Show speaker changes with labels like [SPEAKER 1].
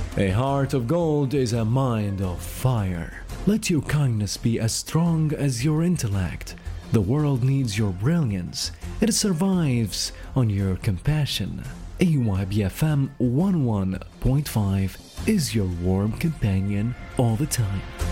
[SPEAKER 1] A heart of gold is a mind of fire. Let your kindness be as strong as your intellect. The world needs your brilliance. It survives on your compassion. AYBFM 11.5 is your warm companion all the time.